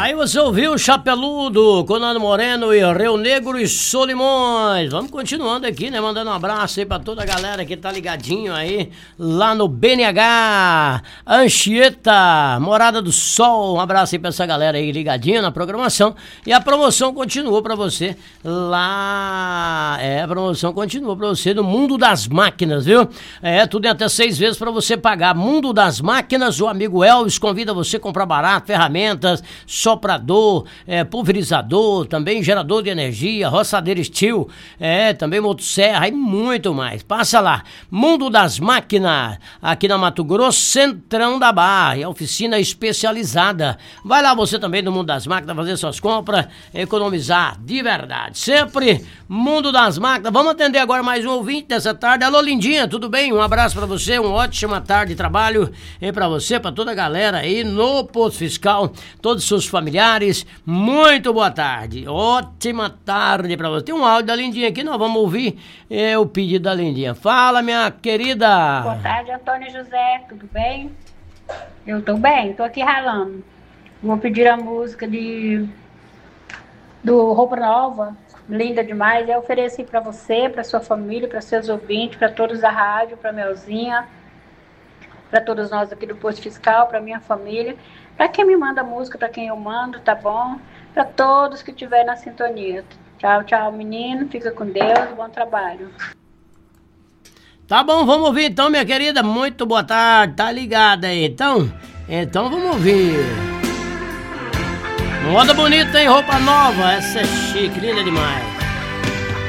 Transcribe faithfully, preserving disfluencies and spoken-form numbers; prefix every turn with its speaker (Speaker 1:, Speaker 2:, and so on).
Speaker 1: Aí você ouviu Chapeludo, Conano Moreno e Rio Negro e Solimões. Vamos continuando aqui, né? Mandando um abraço aí pra toda a galera que tá ligadinho aí lá no B N H, Anchieta, Morada do Sol. Um abraço aí pra essa galera aí ligadinha na programação. E a promoção continua pra você lá. É, a promoção continua pra você no Mundo das Máquinas, viu? É, tudo em até seis vezes pra você pagar. Mundo das Máquinas, o amigo Elvis convida você a comprar barato, ferramentas, soprador, é, pulverizador, também gerador de energia, roçadeira Steel, é, também motosserra e muito mais. Passa lá, Mundo das Máquinas, aqui na Mato Grosso, Centrão da Barra, é oficina especializada. Vai lá você também no Mundo das Máquinas fazer suas compras, economizar de verdade. Sempre Mundo das Máquinas. Vamos atender agora mais um ouvinte dessa tarde. Alô, lindinha, tudo bem? Um abraço pra você, uma ótima tarde de trabalho e pra você, pra toda a galera aí no Posto Fiscal, todos os seus familiares, muito boa tarde, ótima tarde pra você. Tem um áudio da lindinha aqui, nós vamos ouvir é, o pedido da lindinha. Fala, minha querida.
Speaker 2: Boa tarde, Antônio José, tudo bem? Eu tô bem, tô aqui ralando. Vou pedir a música de do Roupa Nova, linda demais. Eu ofereci pra você, pra sua família, pra seus ouvintes, pra todos da rádio, pra Melzinha, pra todos nós aqui do Posto Fiscal, pra minha família. Para quem me manda música, para quem eu mando, tá bom? Para todos que estiverem na sintonia. Tchau, tchau, menino. Fica com Deus. Bom trabalho.
Speaker 1: Tá bom, vamos ouvir então, minha querida. Muito boa tarde. Tá ligada aí. Então, então vamos ouvir. Moda bonita, hein? Roupa nova. Essa é chique, linda demais.